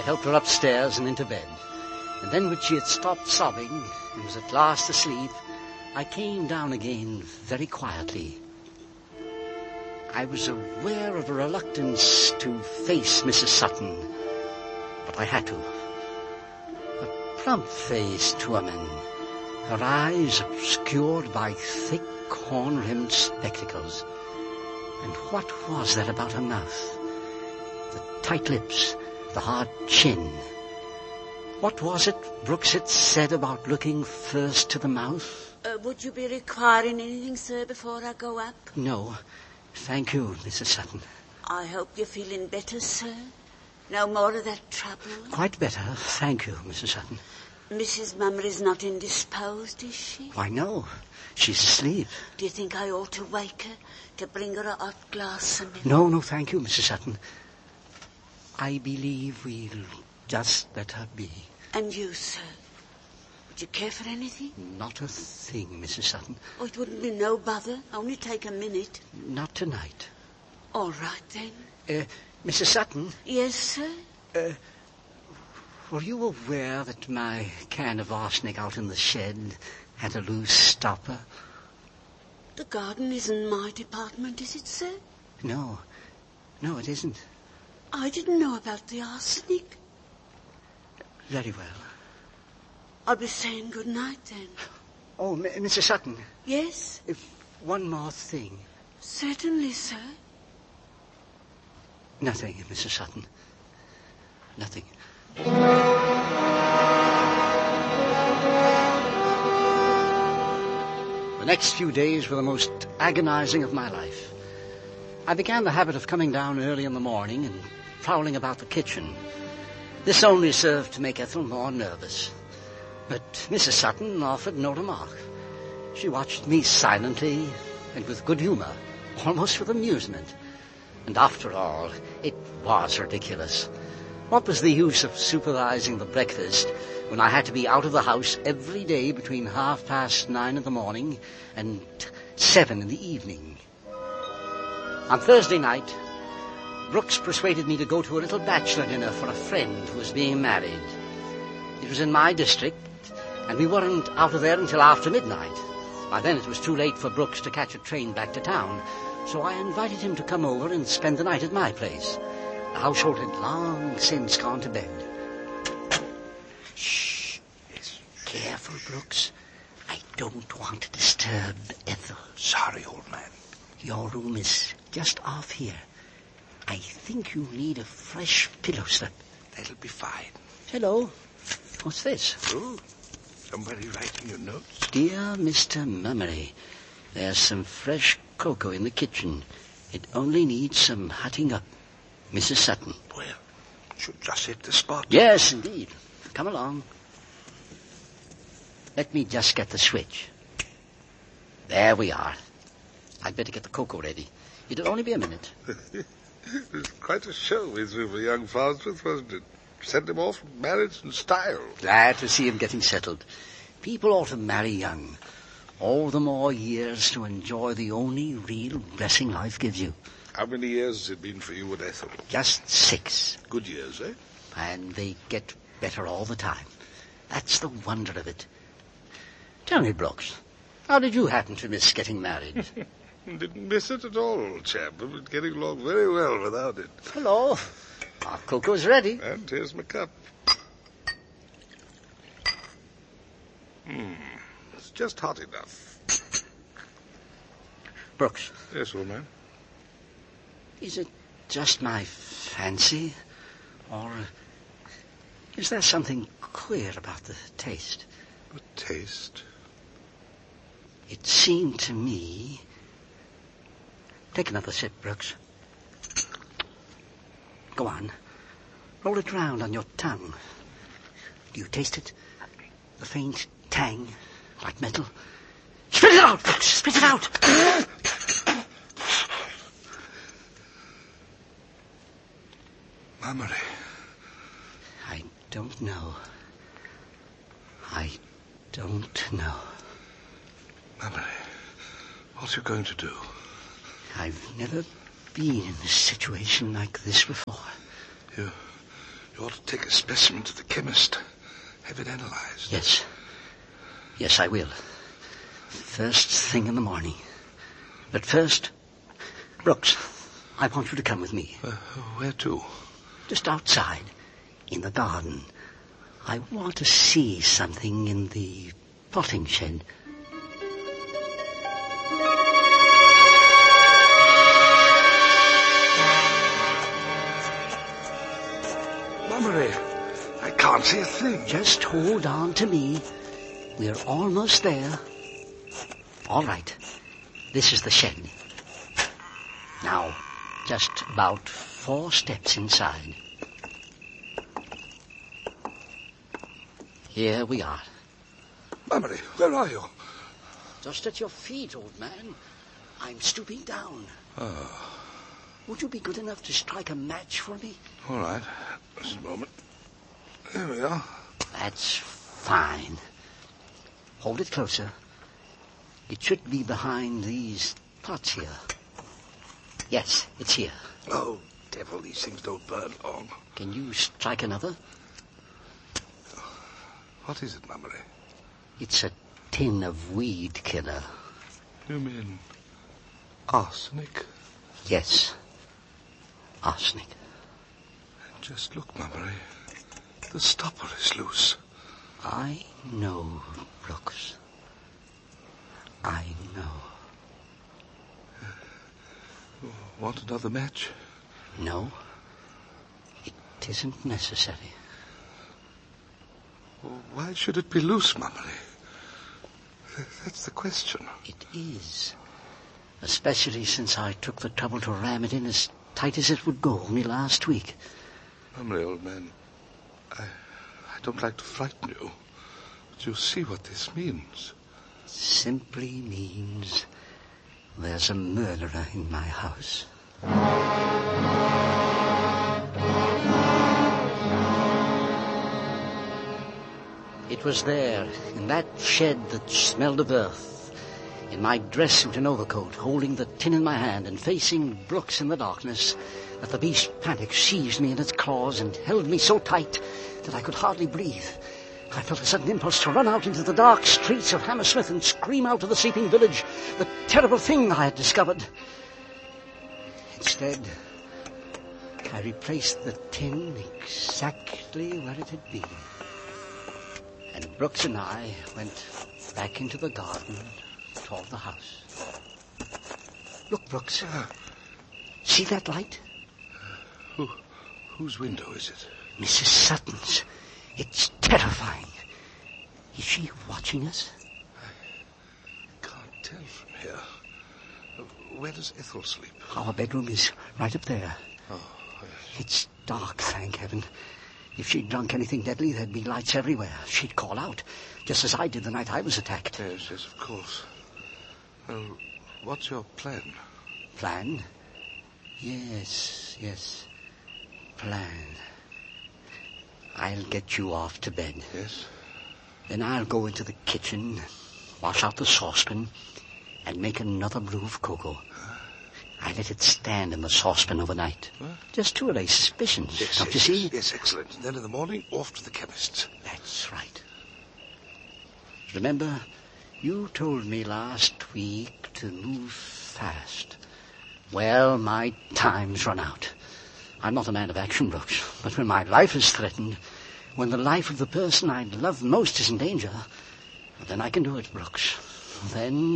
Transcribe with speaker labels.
Speaker 1: helped her upstairs and into bed. And then when she had stopped sobbing and was at last asleep, I came down again very quietly. I was aware of a reluctance to face Mrs. Sutton, but I had to. A plump-faced woman, her eyes obscured by thick horn-rimmed spectacles. And what was that about her mouth? The tight lips, the hard chin. What was it Brooks had said about looking first to the mouth?
Speaker 2: Would you be requiring anything, sir, before I go up?
Speaker 1: No, thank you, Mrs. Sutton.
Speaker 2: I hope you're feeling better, sir. No more of that trouble.
Speaker 1: Quite better, thank you, Mrs. Sutton.
Speaker 2: Mrs. Mummery's not indisposed, is she?
Speaker 1: Why, no. She's asleep.
Speaker 2: Do you think I ought to wake her, to bring her a hot glass of milk?
Speaker 1: No, thank you, Mrs. Sutton. I believe we'll just let her be.
Speaker 2: And you, sir? Would you care for anything?
Speaker 1: Not a thing, Mrs. Sutton.
Speaker 2: Oh, it wouldn't be no bother. Only take a minute.
Speaker 1: Not tonight.
Speaker 2: All right, then.
Speaker 1: Mrs. Sutton?
Speaker 2: Yes, sir?
Speaker 1: Were you aware that my can of arsenic out in the shed had a loose stopper?
Speaker 2: The garden isn't my department, is it, sir?
Speaker 1: No, it isn't.
Speaker 2: I didn't know about the arsenic.
Speaker 1: Very well.
Speaker 2: I'll be saying good night, then.
Speaker 1: Oh, Mrs. Sutton.
Speaker 2: Yes?
Speaker 1: One more thing.
Speaker 2: Certainly, sir.
Speaker 1: Nothing, Mrs. Sutton. Nothing. The next few days were the most agonizing of my life. I began the habit of coming down early in the morning and prowling about the kitchen. This only served to make Ethel more nervous. But Mrs. Sutton offered no remark. She watched me silently and with good humor, almost with amusement. And after all, it was ridiculous. What was the use of supervising the breakfast when I had to be out of the house every day between 9:30 in the morning and 7 in the evening? On Thursday night, Brooks persuaded me to go to a little bachelor dinner for a friend who was being married. It was in my district, and we weren't out of there until after midnight. By then it was too late for Brooks to catch a train back to town, so I invited him to come over and spend the night at my place. The household had long since gone to bed. Shh.
Speaker 3: Yes.
Speaker 1: Careful, Brooks. I don't want to disturb Ethel.
Speaker 3: Sorry, old man.
Speaker 1: Your room is just off here. I think you need a fresh pillow slip.
Speaker 3: That'll be fine.
Speaker 1: Hello. What's this?
Speaker 3: Oh, somebody writing your notes?
Speaker 1: Dear Mr. Mummery, there's some fresh cocoa in the kitchen. It only needs some hotting up. Mrs. Sutton.
Speaker 3: Well, should just hit the spot.
Speaker 1: Yes, indeed. Come along. Let me just get the switch. There we are. I'd better get the cocoa ready. It'll only be a minute.
Speaker 3: It was quite a show we threw for young Farnsworth, wasn't it? Sent him off married in style.
Speaker 1: Glad to see him getting settled. People ought to marry young. All the more years to enjoy the only real blessing life gives you.
Speaker 3: How many years has it been for you and Ethel?
Speaker 1: Just 6.
Speaker 3: Good years, eh?
Speaker 1: And they get better all the time. That's the wonder of it. Tell me, Brooks, how did you happen to miss getting married?
Speaker 3: Didn't miss it at all, old chap. I've been getting along very well without it.
Speaker 1: Hello. Our cocoa's ready.
Speaker 3: And here's my cup. It's just hot enough.
Speaker 1: Brooks.
Speaker 3: Yes, old man.
Speaker 1: Is it just my fancy, or is there something queer about the taste?
Speaker 3: The taste?
Speaker 1: It seemed to me... Take another sip, Brooks. Go on. Roll it round on your tongue. Do you taste it? The faint tang, like metal. Spit it out, Brooks! Spit it out!
Speaker 3: Mummery.
Speaker 1: I don't know. I don't know.
Speaker 3: Mummery, what are you going to do?
Speaker 1: I've never been in a situation like this before.
Speaker 3: You're You ought to take a specimen to the chemist. Have it analyzed.
Speaker 1: Yes. Yes, I will. First thing in the morning. But first, Brooks, I want you to come with me.
Speaker 3: Where to?
Speaker 1: Just outside, in the garden. I want to see something in the potting shed.
Speaker 3: Mummery, I can't see a thing.
Speaker 1: Just hold on to me. We're almost there. All right. This is the shed. Now, just about 4 steps inside. Here we are.
Speaker 3: Mummery, where are you?
Speaker 1: Just at your feet, old man. I'm stooping down.
Speaker 3: Oh.
Speaker 1: Would you be good enough to strike a match for me?
Speaker 3: All right. Just a moment. There we are.
Speaker 1: That's fine. Hold it closer. It should be behind these pots here. Yes, it's here.
Speaker 3: Oh, devil, these things don't burn long.
Speaker 1: Can you strike another?
Speaker 3: What is it, Mummery?
Speaker 1: It's a tin of weed killer.
Speaker 3: You mean arsenic?
Speaker 1: Yes. Arsenic.
Speaker 3: Just look, Mummery. The stopper is loose.
Speaker 1: I know, Brooks. I know.
Speaker 3: Want another match?
Speaker 1: No. It isn't necessary.
Speaker 3: Well, why should it be loose, Mummery? That's the question.
Speaker 1: It is. Especially since I took the trouble to ram it in as tight as it would go only last week.
Speaker 3: Mummery, old man, I don't like to frighten you, but you see what this means.
Speaker 1: Simply means there's a murderer in my house. It was there, in that shed that smelled of earth, in my dress suit and overcoat, holding the tin in my hand and facing Brooks in the darkness, that the beast panic seized me in its claws and held me so tight that I could hardly breathe. I felt a sudden impulse to run out into the dark streets of Hammersmith and scream out to the sleeping village the terrible thing I had discovered. Instead, I replaced the tin exactly where it had been. And Brooks and I went back into the garden toward the house. Look, Brooks. See that light?
Speaker 3: Whose window is it?
Speaker 1: Mrs. Sutton's. It's terrifying. Is she watching us?
Speaker 3: I can't tell from here. Where does Ethel sleep?
Speaker 1: Our bedroom is right up there.
Speaker 3: Oh, yes.
Speaker 1: It's dark, thank heaven. If she'd drunk anything deadly, there'd be lights everywhere. She'd call out, just as I did the night I was attacked.
Speaker 3: Yes, of course. Well, what's your plan?
Speaker 1: Plan? Yes. Plan. I'll get you off to bed.
Speaker 3: Yes?
Speaker 1: Then I'll go into the kitchen, wash out the saucepan, and make another brew of cocoa. I let it stand in the saucepan overnight.
Speaker 3: Huh?
Speaker 1: Just to allay suspicions,
Speaker 3: Yes,
Speaker 1: don't you see?
Speaker 3: Yes, excellent. And then in the morning, off to the chemist's.
Speaker 1: That's right. Remember, you told me last week to move fast. Well, my time's run out. I'm not a man of action, Brooks, but when my life is threatened, when the life of the person I love most is in danger, then I can do it, Brooks. Then